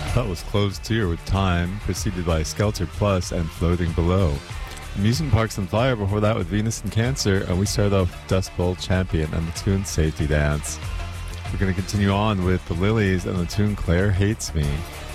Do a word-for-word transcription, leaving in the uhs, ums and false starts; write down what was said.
That was Closed Tier with Time, preceded by Skelter Plus and Floating Below. Amusement Parks on Fire before that with Venus and Cancer, and we started off with Dust Bowl Champion and the tune Safety Dance. We're going to continue on with the Lilies and the tune Claire Hates Me.